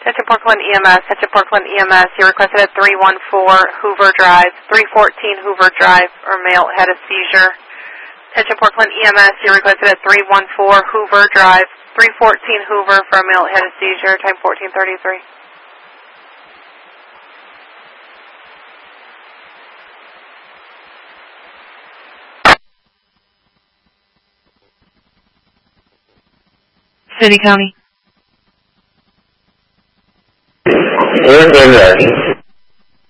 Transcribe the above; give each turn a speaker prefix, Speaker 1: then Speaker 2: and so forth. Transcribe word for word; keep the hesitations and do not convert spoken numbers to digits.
Speaker 1: Attention Parkland E M S, attention Parkland E M S, you requested at three one four Hoover Drive, three fourteen Hoover Drive, or male had a seizure. Attention Parkland E M S, you requested at three one four Hoover Drive, three fourteen Hoover for a male had a seizure, time fourteen thirty-three.
Speaker 2: City, county.